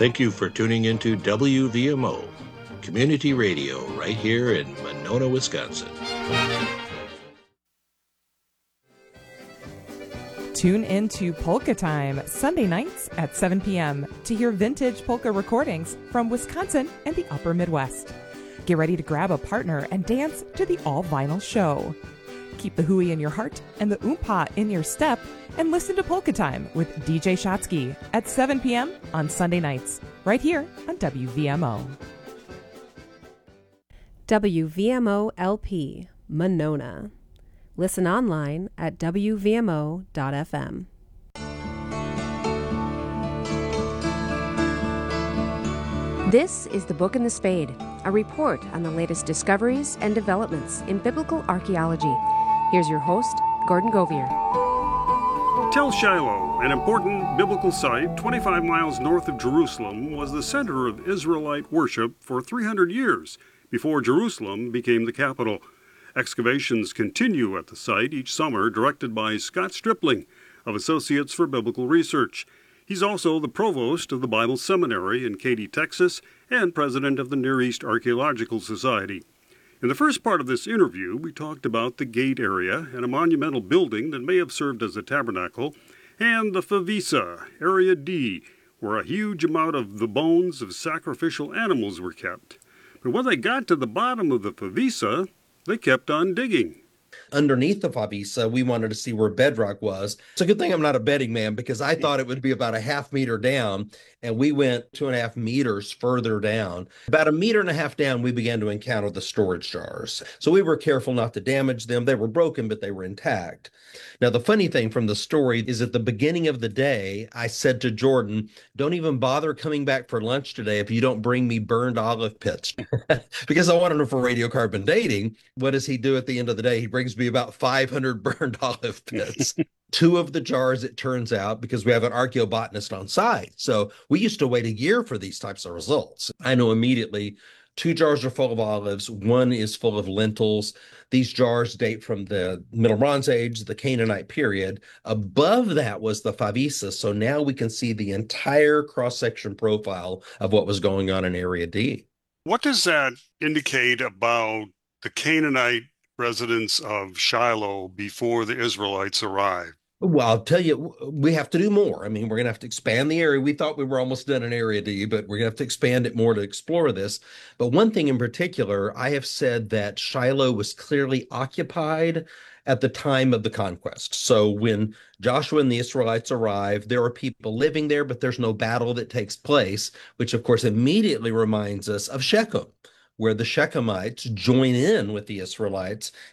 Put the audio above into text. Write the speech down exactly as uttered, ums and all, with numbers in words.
Thank you for tuning into W V M O, Community Radio, right here in Monona, Wisconsin. Tune in to Polka Time Sunday nights at seven p.m. to hear vintage polka recordings from Wisconsin and the Upper Midwest. Get ready to grab a partner and dance to the all-vinyl show. Keep the hooey in your heart and the oompa in your step and listen to Polka Time with D J Shotsky at seven p.m. on Sunday nights, right here on W V M O. W V M O L P, Monona. Listen online at W V M O dot F M. This is The Book and the Spade, a report on the latest discoveries and developments in biblical archaeology. Here's your host, Gordon Govier. Tel Shiloh, an important biblical site twenty-five miles north of Jerusalem, was the center of Israelite worship for three hundred years before Jerusalem became the capital. Excavations continue at the site each summer, directed by Scott Stripling of Associates for Biblical Research. He's also the provost of the Bible Seminary in Katy, Texas, and president of the Near East Archaeological Society. In the first part of this interview, we talked about the gate area and a monumental building that may have served as a tabernacle, and the Favisa, Area D, where a huge amount of the bones of sacrificial animals were kept. But when they got to the bottom of the Favisa, they kept on digging. Underneath the Favisa, we wanted to see where bedrock was. It's a good thing I'm not a betting man, because I thought it would be about a half meter down, and we went two and a half meters further down. About a meter and a half down, we began to encounter the storage jars. So we were careful not to damage them. They were broken, but they were intact. Now, the funny thing from the story is at the beginning of the day, I said to Jordan, don't even bother coming back for lunch today if you don't bring me burned olive pits, because I wanted them for radiocarbon dating. What does he do at the end of the day? He brings me about five hundred burned olive pits. Two of the jars, it turns out, because we have an archaeobotanist on site. So we used to wait a year for these types of results. I know immediately two jars are full of olives. One is full of lentils. These jars date from the Middle Bronze Age, the Canaanite period. Above that was the Favisa. So now we can see the entire cross-section profile of what was going on in Area D. What does that indicate about the Canaanite residents of Shiloh before the Israelites arrived? Well, I'll tell you, we have to do more. I mean, we're going to have to expand the area. We thought we were almost done in Area D, but we're going to have to expand it more to explore this. But one thing in particular, I have said that Shiloh was clearly occupied at the time of the conquest. So when Joshua and the Israelites arrive, there are people living there, but there's no battle that takes place, which of course immediately reminds us of Shechem, where the Shechemites join in with the Israelites